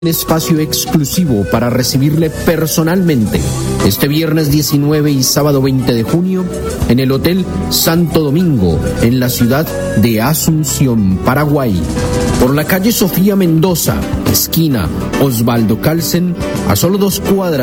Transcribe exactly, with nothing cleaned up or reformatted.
Un espacio exclusivo para recibirle personalmente este viernes diecinueve y sábado veinte de junio en el Hotel Santo Domingo, en la ciudad de Asunción, Paraguay, por la calle Sofía Mendoza, esquina Osvaldo Calsen, a solo dos cuadras